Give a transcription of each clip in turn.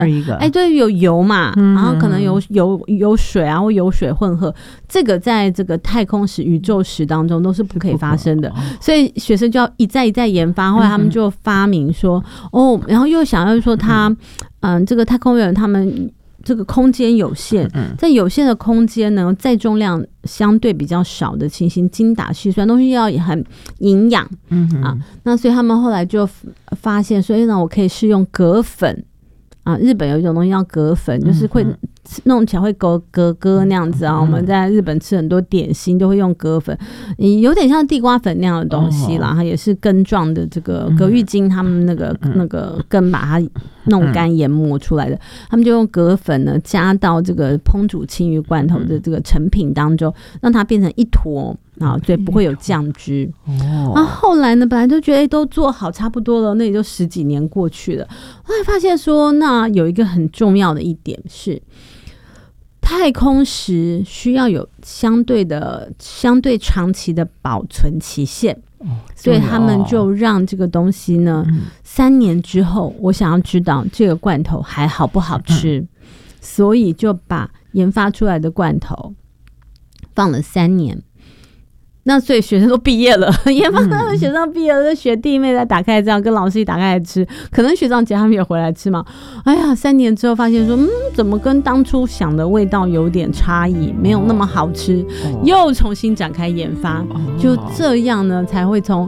对，有油嘛，然后可能有水啊，或油水混合，这个在这个太空史、宇宙史当中都是不可以发生的，所以学生就要一再研发。后来他们就发明说，然后又想要说这个太空人他们这个空间有限，在有限的空间呢，载重量相对比较少的情形，精打细算，东西要也很营养，那所以他们后来就发现，所以呢，我可以试用葛粉啊，日本有一种东西叫葛粉，就是会弄起来会格那样子啊。我们在日本吃很多点心都会用葛粉，有点像地瓜粉那样的东西啦，它也是根状的这个葛玉金他们那个根把它弄干研磨出来的，他们就用葛粉呢加到这个烹煮青鱼罐头的这个成品当中，让它变成一坨啊，所以不会有酱汁。然后后来呢，本来就觉得都做好差不多了，那也就10几年过去了。后来发现说，那有一个很重要的一点是，太空时需要有相对长期的保存期限，所以他们就让这个东西呢，3年之后，我想要知道这个罐头还好不好吃，所以就把研发出来的罐头放了3年。那所以学生都毕业了，研发的学生毕业了，学弟妹再打开这样跟老师一打开来吃，可能学长姐他们也回来吃嘛。哎呀，3年之后发现说，怎么跟当初想的味道有点差异，没有那么好吃，又重新展开研发，就这样呢才会从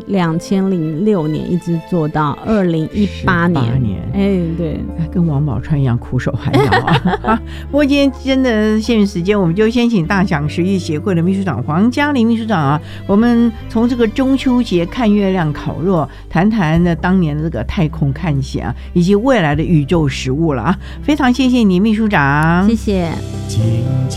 2006年一直做到2018年。对， 跟王宝钏一样苦手寒药啊。不过今天真的限于时间，我们就先请大享实艺协会的秘书长黄嘉玲秘书长啊，我们从这个中秋节看月亮烤肉，谈谈呢当年的这个太空探险啊，以及未来的宇宙食物了啊。非常谢谢你，秘书长， 谢谢。